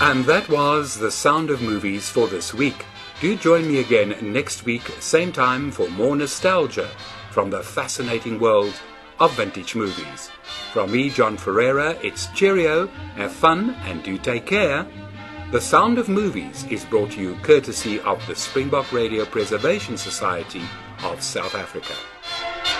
And that was The Sound of Movies for this week. Do join me again next week, same time, for more nostalgia from the fascinating world of vintage movies. From me, John Ferreira, it's cheerio, have fun, and do take care. The Sound of Movies is brought to you courtesy of the Springbok Radio Preservation Society of South Africa.